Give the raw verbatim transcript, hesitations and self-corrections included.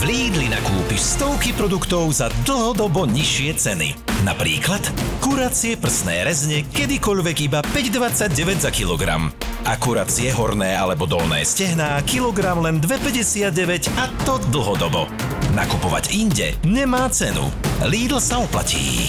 Lidli nakúpiš stovky produktov za dlhodobo nižšie ceny. Napríklad kuracie prsné rezne kedykoľvek iba päť dvadsaťdeväť za kilogram. A kuracie horné alebo dolné stehná kilogram len dva päťdesiatdeväť a to dlhodobo. Nakupovať inde nemá cenu. Lidl sa oplatí.